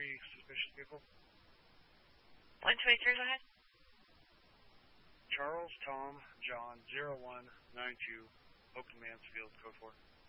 suspicious vehicle. 123, go ahead. Charles Tom John 0192, Oakland Mansfield, code 4.